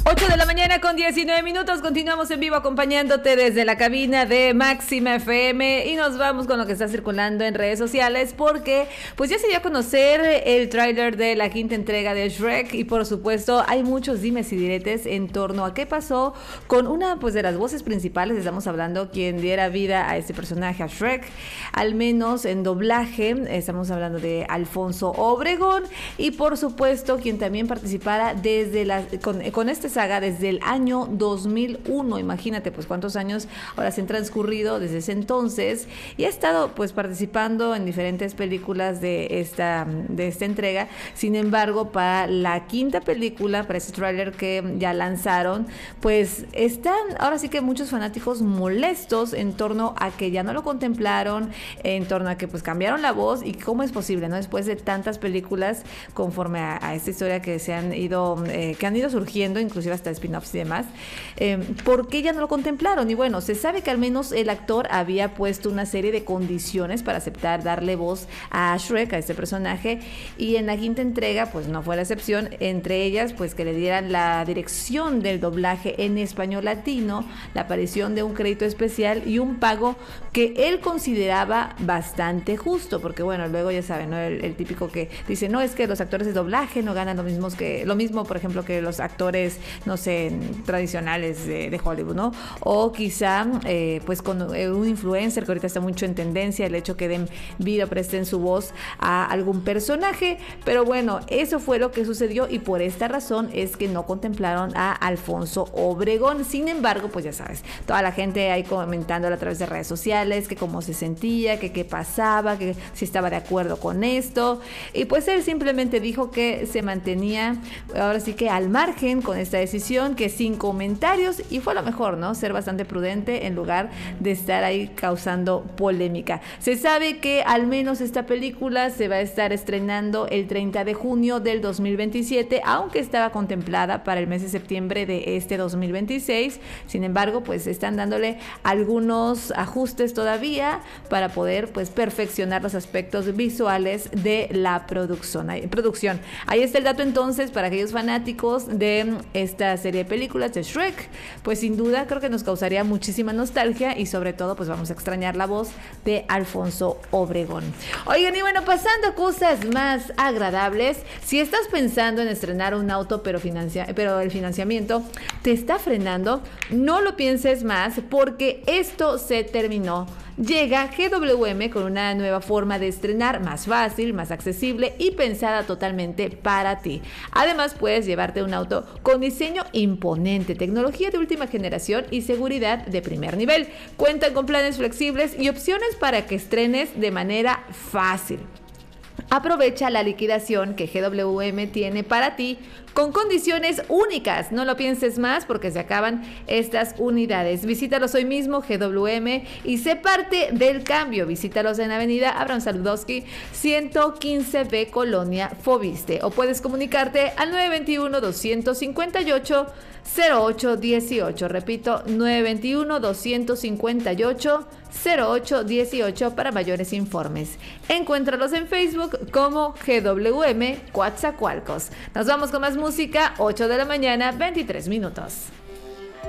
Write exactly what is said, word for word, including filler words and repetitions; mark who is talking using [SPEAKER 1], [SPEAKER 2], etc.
[SPEAKER 1] ocho de la mañana con diecinueve minutos, continuamos en vivo acompañándote desde la cabina de Máxima F M y nos vamos con lo que está circulando en redes sociales porque pues ya se dio a conocer el tráiler de la quinta entrega de Shrek y por supuesto hay muchos dimes y diretes en torno a qué pasó con una pues de las voces principales, estamos hablando quien diera vida a este personaje, a Shrek, al menos en doblaje, estamos hablando de Alfonso Obregón y por supuesto quien también participara desde la, con, con este saga desde el año dos mil uno, imagínate pues cuántos años ahora se han transcurrido desde ese entonces y ha estado pues participando en diferentes películas de esta, de esta entrega. Sin embargo, para la quinta película, para ese tráiler que ya lanzaron, pues están ahora sí que muchos fanáticos molestos en torno a que ya no lo contemplaron, en torno a que pues cambiaron la voz y cómo es posible, ¿no? Después de tantas películas conforme a, a esta historia que se han ido, eh, que han ido surgiendo, inclusive hasta spin-offs y demás, eh, ¿por qué ya no lo contemplaron? Y bueno, se sabe que al menos el actor había puesto una serie de condiciones para aceptar darle voz a Shrek, a este personaje, y en la quinta entrega pues no fue la excepción, entre ellas pues que le dieran la dirección del doblaje en español latino, la aparición de un crédito especial y un pago que él consideraba bastante justo, porque bueno, luego ya saben, ¿no? el, el típico que dice, no, es que los actores de doblaje no ganan lo mismo que, lo mismo, por ejemplo, que los actores no sé, tradicionales de, de Hollywood, ¿no? O quizá, eh, pues con eh, un influencer que ahorita está mucho en tendencia, el hecho que den vida, presten su voz a algún personaje, pero bueno, eso fue lo que sucedió y por esta razón es que no contemplaron a Alfonso Obregón. Sin embargo, pues ya sabes, toda la gente ahí comentándolo a través de redes sociales, que cómo se sentía, que qué pasaba, que si estaba de acuerdo con esto, y pues él simplemente dijo que se mantenía, ahora sí que al margen con esta decisión, que sin comentarios, y fue lo mejor, ¿no? Ser bastante prudente en lugar de estar ahí causando polémica. Se sabe que al menos esta película se va a estar estrenando el treinta de junio del dos mil veintisiete, aunque estaba contemplada para el mes de septiembre de este dos mil veintiséis. Sin embargo, pues están dándole algunos ajustes todavía para poder pues perfeccionar los aspectos visuales de la producción. producción. Ahí está el dato entonces para aquellos fanáticos de esta serie de películas de Shrek, pues sin duda creo que nos causaría muchísima nostalgia y sobre todo pues vamos a extrañar la voz de Alfonso Obregón. Oigan, y bueno, pasando a cosas más agradables, si estás pensando en estrenar un auto pero, financia- pero el financiamiento te está frenando, no lo pienses más porque esto se terminó. Llega G W M con una nueva forma de estrenar más fácil, más accesible y pensada totalmente para ti. Además, puedes llevarte un auto con diseño imponente, tecnología de última generación y seguridad de primer nivel. Cuentan con planes flexibles y opciones para que estrenes de manera fácil. Aprovecha la liquidación que G W M tiene para ti con condiciones únicas. No lo pienses más porque se acaban estas unidades. Visítalos hoy mismo, G W M, y sé parte del cambio. Visítalos en Avenida Abraham Saludowski, ciento quince B, Colonia Fobiste. O puedes comunicarte al nueve dos uno, dos cinco ocho, cero ocho uno ocho. Repito, nueve dos uno, dos cinco ocho, cero ocho uno ocho para mayores informes. Encuéntralos en Facebook como G W M Coatzacoalcos. Nos vamos con más música, ocho de la mañana, veintitrés minutos.